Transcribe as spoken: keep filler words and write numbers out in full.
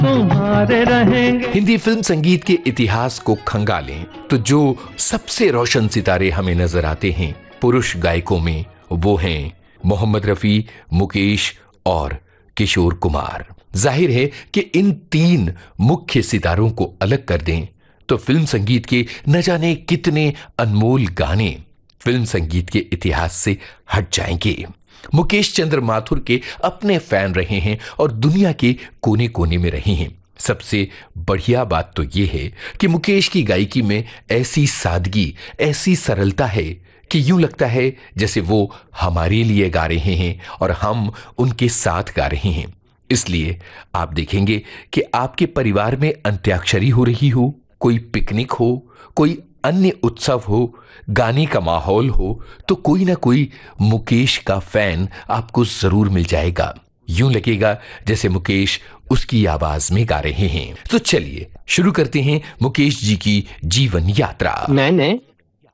तुम्हारे रहेंगे। हिंदी फिल्म संगीत के इतिहास को खंगालें तो जो सबसे रोशन सितारे हमें नजर आते हैं पुरुष गायकों में, वो हैं मोहम्मद रफी, मुकेश और किशोर कुमार। जाहिर है कि इन तीन मुख्य सितारों को अलग कर दें तो फिल्म संगीत के न जाने कितने अनमोल गाने फिल्म संगीत के इतिहास से हट जाएंगे। मुकेश चंद्र माथुर के अपने फैन रहे हैं और दुनिया के कोने कोने में रहे हैं। सबसे बढ़िया बात तो यह है कि मुकेश की गायकी में ऐसी सादगी, ऐसी सरलता है कि यूं लगता है जैसे वो हमारे लिए गा रहे हैं और हम उनके साथ गा रहे हैं। इसलिए आप देखेंगे कि आपके परिवार में अंत्याक्षरी हो रही हो, कोई पिकनिक हो, कोई अन्य उत्सव हो, गाने का माहौल हो, तो कोई ना कोई मुकेश का फैन आपको जरूर मिल जाएगा। यूं लगेगा जैसे मुकेश उसकी आवाज में गा रहे हैं। तो चलिए शुरू करते हैं मुकेश जी की जीवन यात्रा। मैंने